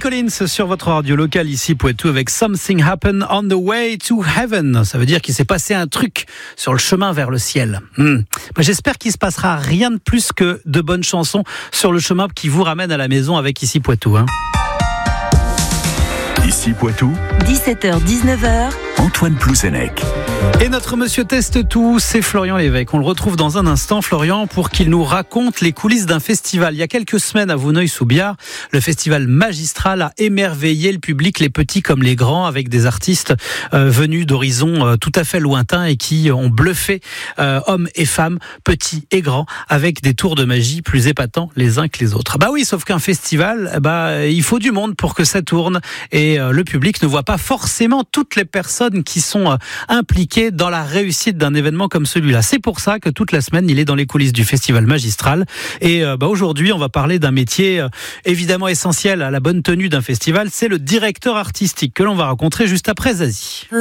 Collins sur votre radio locale ici Poitou avec Something Happened on the Way to Heaven. Ça veut dire qu'il s'est passé un truc sur le chemin vers le ciel. J'espère qu'il se passera rien de plus que de bonnes chansons sur le chemin qui vous ramène à la maison avec ici Poitou. Ici Poitou, 17h-19h, Antoine Plouzenec. Et notre monsieur teste tout, c'est Florian Lévesque. On le retrouve dans un instant, Florian, pour qu'il nous raconte les coulisses d'un festival. Il y a quelques semaines à Vouneuil-sous-Biard, le festival Magistral a émerveillé le public, les petits comme les grands, avec des artistes venus d'horizons tout à fait lointains et qui ont bluffé hommes et femmes, petits et grands, avec des tours de magie plus épatants les uns que les autres. Bah oui, sauf qu'un festival, il faut du monde pour que ça tourne et le public ne voit pas forcément toutes les personnes qui sont impliquées dans la réussite d'un événement comme celui-là. C'est pour ça que toute la semaine, il est dans les coulisses du festival Magistral. Et aujourd'hui, on va parler d'un métier évidemment essentiel à la bonne tenue d'un festival. C'est le directeur artistique que l'on va rencontrer juste après Zazie.